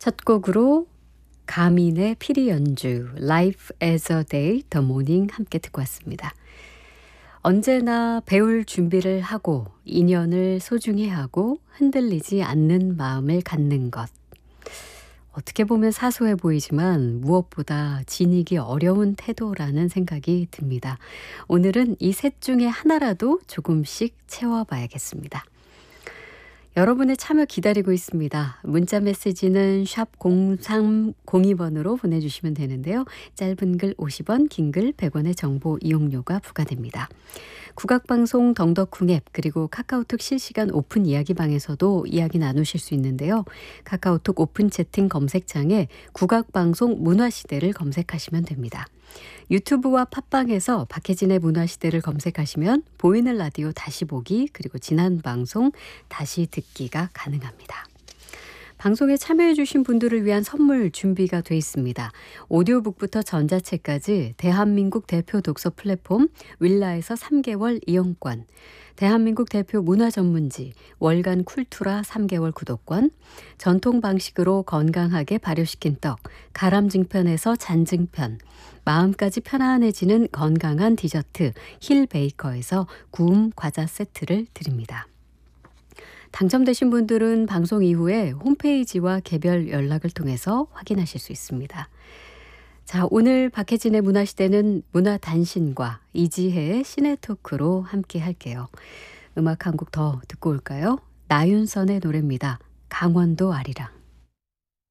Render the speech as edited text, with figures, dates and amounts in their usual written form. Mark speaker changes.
Speaker 1: 첫 곡으로 가민의 피리 연주 Life as a Day, The Morning 함께 듣고 왔습니다. 언제나 배울 준비를 하고 인연을 소중히 하고 흔들리지 않는 마음을 갖는 것. 어떻게 보면 사소해 보이지만 무엇보다 지니기 어려운 태도라는 생각이 듭니다. 오늘은 이 셋 중에 하나라도 조금씩 채워봐야겠습니다. 여러분의 참여 기다리고 있습니다. 문자 메시지는 샵 0302번으로 보내주시면 되는데요. 짧은 글 50원, 긴 글 100원의 정보 이용료가 부과됩니다. 국악방송 덩덕쿵 앱 그리고 카카오톡 실시간 오픈 이야기방에서도 이야기 나누실 수 있는데요. 카카오톡 오픈 채팅 검색창에 국악방송 문화시대를 검색하시면 됩니다. 유튜브와 팟빵에서 박혜진의 문화시대를 검색하시면 보이는 라디오 다시 보기 그리고 지난 방송 다시 듣기가 가능합니다. 방송에 참여해 주신 분들을 위한 선물 준비가 돼 있습니다. 오디오북부터 전자책까지 대한민국 대표 독서 플랫폼 윌라에서 3개월 이용권, 대한민국 대표 문화 전문지 월간 쿨투라 3개월 구독권, 전통 방식으로 건강하게 발효시킨 떡 가람증편에서 잔증편, 마음까지 편안해지는 건강한 디저트 힐 베이커에서 구움 과자 세트를 드립니다. 당첨되신 분들은 방송 이후에 홈페이지와 개별 연락을 통해서 확인하실 수 있습니다. 자, 오늘 박혜진의 문화시대는 문화단신과 이지혜의 시네토크로 함께 할게요. 음악 한 곡 더 듣고 올까요? 나윤선의 노래입니다. 강원도 아리랑.